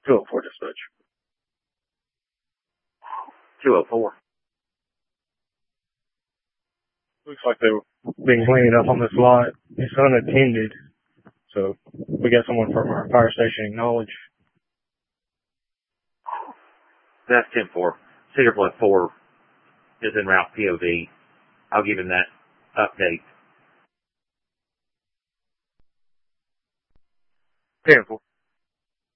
204 dispatch. 204. Looks like they were being cleaned up on this lot. It's unattended. So we got someone from our fire station acknowledge. That's 10-4. Cedar Bluff 4 is en route POD. I'll give him that update. 10-4.